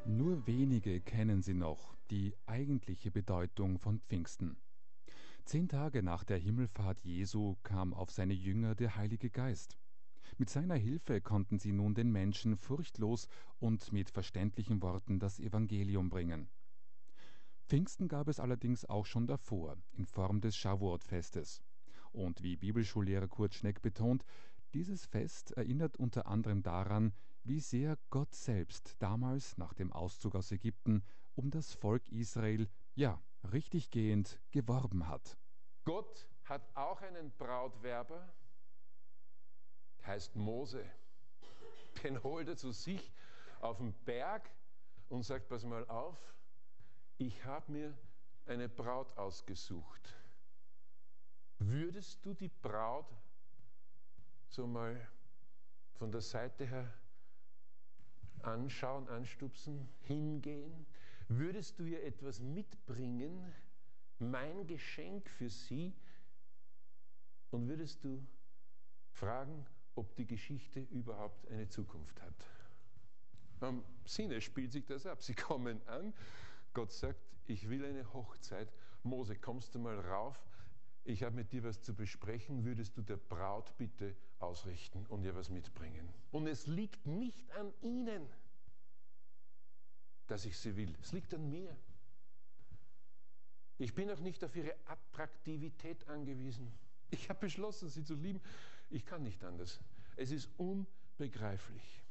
Nur wenige kennen sie noch, die eigentliche Bedeutung von Pfingsten. 10 Tage nach der Himmelfahrt Jesu kam auf seine Jünger der Heilige Geist. Mit seiner Hilfe konnten sie nun den Menschen furchtlos und mit verständlichen Worten das Evangelium bringen. Pfingsten gab es allerdings auch schon davor, in Form des Schawuot-Festes. Und wie Bibelschullehrer Kurt Schneck betont, dieses Fest erinnert unter anderem daran, wie sehr Gott selbst damals nach dem Auszug aus Ägypten um das Volk Israel, ja, richtiggehend geworben hat. Gott hat auch einen Brautwerber, heißt Mose. Den holt er zu sich auf den Berg und sagt, pass mal auf, ich habe mir eine Braut ausgesucht. Würdest du die Braut so mal von der Seite her anschauen, anstupsen, hingehen? Würdest du ihr etwas mitbringen, mein Geschenk für sie? Und würdest du fragen, ob die Geschichte überhaupt eine Zukunft hat? Am Sinne spielt sich das ab. Sie kommen an, Gott sagt, ich will eine Hochzeit. Mose, kommst du mal rauf? Ich habe mit dir was zu besprechen. Würdest du der Braut bitte ausrichten und ihr was mitbringen? Und es liegt nicht an ihnen, dass ich sie will. Es liegt an mir. Ich bin auch nicht auf ihre Attraktivität angewiesen. Ich habe beschlossen, sie zu lieben. Ich kann nicht anders. Es ist unbegreiflich.